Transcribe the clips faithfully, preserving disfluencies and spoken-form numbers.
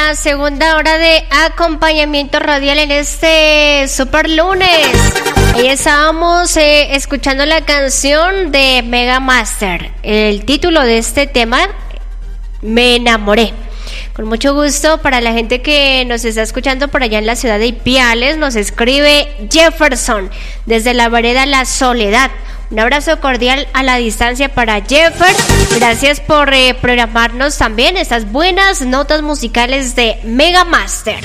la segunda hora de acompañamiento radial en este super lunes. Ahí estábamos eh, escuchando la canción de Mega Master. El título de este tema, Me enamoré. Con mucho gusto para la gente que nos está escuchando por allá en la ciudad de Ipiales, nos escribe Jefferson desde la vereda La Soledad. Un abrazo cordial a la distancia para Jeffer. Gracias por eh, programarnos también estas buenas notas musicales de Mega Master.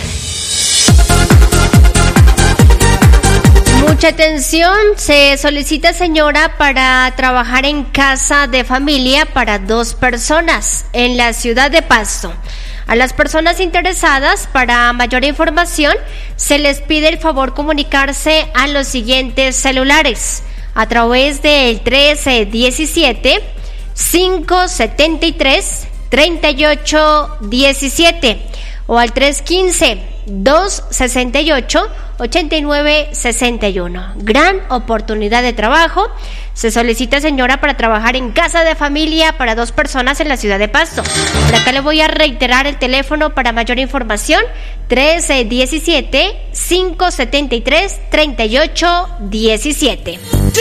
Mucha atención, se solicita señora para trabajar en casa de familia para dos personas en la ciudad de Pasto. A las personas interesadas, para mayor información, se les pide el favor comunicarse a los siguientes celulares a través del trece diecisiete, cinco setenta y tres, treinta y ocho diecisiete o al tres quince, dos sesenta y ocho, ochenta y nueve sesenta y uno. Gran oportunidad de trabajo. Se solicita señora para trabajar en casa de familia para dos personas en la ciudad de Pasto. Por acá le voy a reiterar el teléfono para mayor información: trece diecisiete, cinco setenta y tres, treinta y ocho diecisiete.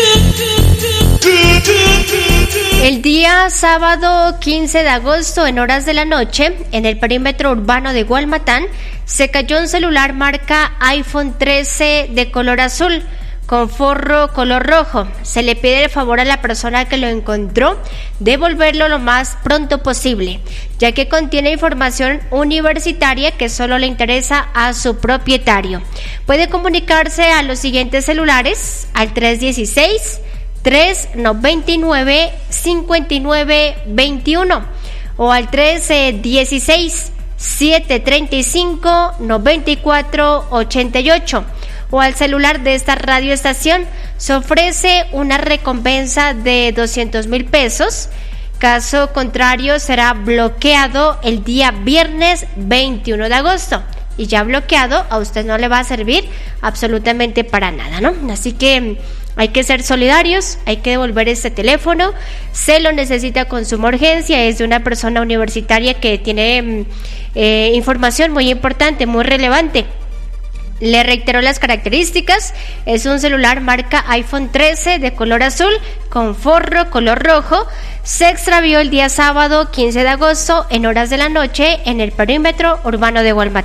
El día sábado quince de agosto, en horas de la noche, en el perímetro urbano de Gualmatán, se cayó un celular marca iPhone trece de color azul con forro color rojo. Se le pide el favor a la persona que lo encontró devolverlo lo más pronto posible, ya que contiene información universitaria que solo le interesa a su propietario. Puede comunicarse a los siguientes celulares: al tres dieciséis, tres noventa y nueve, cincuenta y nueve veintiuno o al tres dieciséis, siete treinta y cinco, noventa y cuatro ochenta y ocho o al celular de esta radioestación. Se ofrece una recompensa de doscientos mil pesos. Caso contrario, será bloqueado el día viernes veintiuno de agosto. Y ya bloqueado, a usted no le va a servir absolutamente para nada, ¿no? Así que hay que ser solidarios, hay que devolver este teléfono. Se lo necesita con suma urgencia. Es de una persona universitaria que tiene eh, información muy importante, muy relevante. Le reitero las características: es un celular marca iPhone trece de color azul con forro color rojo. Se extravió el día sábado quince de agosto en horas de la noche en el perímetro urbano de Gualmatán.